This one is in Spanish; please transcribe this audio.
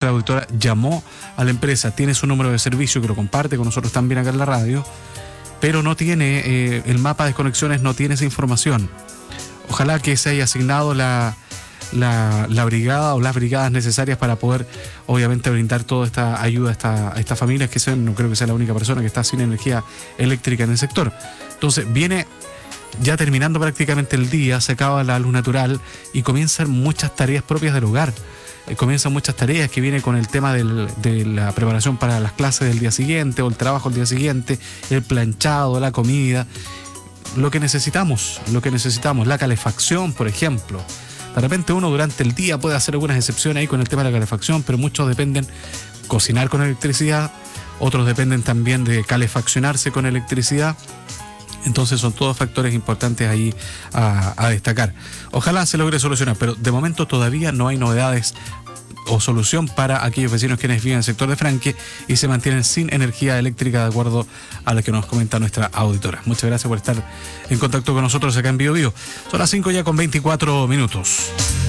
nuestra auditora llamó a la empresa, tiene su número de servicio que lo comparte con nosotros también acá en la radio, pero no tiene, el mapa de desconexiones no tiene esa información. Ojalá que se haya asignado la brigada o las brigadas necesarias para poder, obviamente, brindar toda esta ayuda a estas familias, que no creo que sea la única persona que está sin energía eléctrica en el sector. Entonces, viene ya terminando prácticamente el día, se acaba la luz natural y comienzan muchas tareas propias del hogar. Comienzan muchas tareas que vienen con el tema de la preparación para las clases del día siguiente o el trabajo del día siguiente, el planchado, la comida, lo que necesitamos, la calefacción, por ejemplo. De repente uno durante el día puede hacer algunas excepciones ahí con el tema de la calefacción, pero muchos dependen cocinar con electricidad, otros dependen también de calefaccionarse con electricidad. Entonces son todos factores importantes ahí a destacar. Ojalá se logre solucionar, pero de momento todavía no hay novedades o solución para aquellos vecinos quienes viven en el sector de Franque y se mantienen sin energía eléctrica, de acuerdo a lo que nos comenta nuestra auditora. Muchas gracias por estar en contacto con nosotros acá en Bio Bio. Son las 5 ya con 24 minutos.